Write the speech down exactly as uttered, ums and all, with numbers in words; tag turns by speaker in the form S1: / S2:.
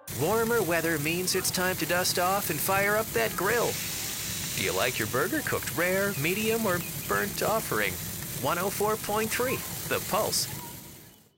S1: Warmer weather means it's time to dust off and fire up that grill. Do you like your burger cooked rare, medium, or burnt offering? one oh four point three, The Pulse.